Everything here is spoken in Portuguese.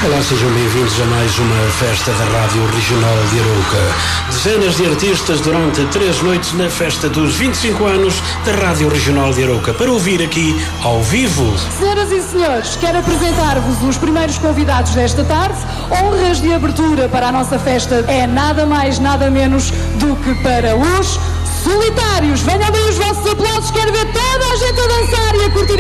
Olá, sejam bem-vindos a mais uma festa da Rádio Regional de Arouca. Dezenas de artistas durante 3 noites na festa dos 25 anos da Rádio Regional de Arouca, para ouvir aqui ao vivo. Senhoras e senhores, quero apresentar-vos os primeiros convidados desta tarde. Honras de abertura para a nossa festa é nada mais, nada menos do que para os Solitários. Venham bem os vossos aplausos, quero ver toda a gente a dançar e a curtir